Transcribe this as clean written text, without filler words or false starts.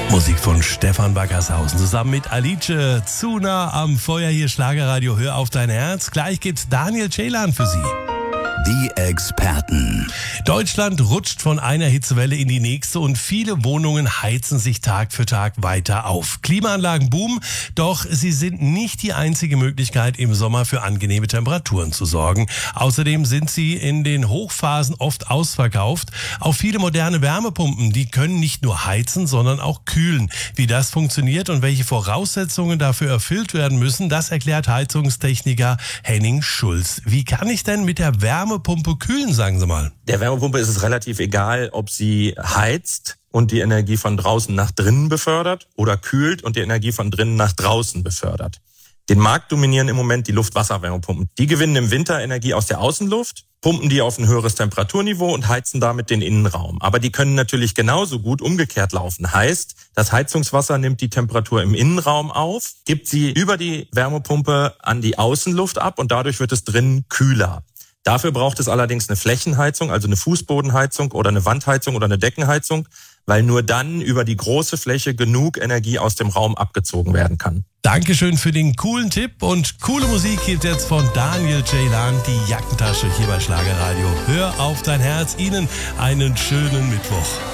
Musik von Stefan Wackershausen zusammen mit Alice zu nah am Feuer. Hier Schlagerradio, hör auf dein Herz. Gleich gibt's Daniel Ceylan für Sie. Die Experten. Deutschland rutscht von einer Hitzewelle in die nächste und viele Wohnungen heizen sich Tag für Tag weiter auf. Klimaanlagen boomen, doch sie sind nicht die einzige Möglichkeit, im Sommer für angenehme Temperaturen zu sorgen. Außerdem sind sie in den Hochphasen oft ausverkauft. Auch viele moderne Wärmepumpen, die können nicht nur heizen, sondern auch kühlen. Wie das funktioniert und welche Voraussetzungen dafür erfüllt werden müssen, das erklärt Heizungstechniker Henning Schulz. Wie kann ich denn mit der Wärmepumpe kühlen, sagen Sie mal? Der Wärmepumpe ist es relativ egal, ob sie heizt und die Energie von draußen nach drinnen befördert oder kühlt und die Energie von drinnen nach draußen befördert. Den Markt dominieren im Moment die Luft-Wasser-Wärmepumpen. Die gewinnen im Winter Energie aus der Außenluft, pumpen die auf ein höheres Temperaturniveau und heizen damit den Innenraum. Aber die können natürlich genauso gut umgekehrt laufen. Heißt, das Heizungswasser nimmt die Temperatur im Innenraum auf, gibt sie über die Wärmepumpe an die Außenluft ab und dadurch wird es drinnen kühler. Dafür braucht es allerdings eine Flächenheizung, also eine Fußbodenheizung oder eine Wandheizung oder eine Deckenheizung, weil nur dann über die große Fläche genug Energie aus dem Raum abgezogen werden kann. Dankeschön für den coolen Tipp und coole Musik gibt jetzt von Daniel Ceylan, die Jackentasche hier bei Schlagerradio. Hör auf dein Herz, Ihnen einen schönen Mittwoch.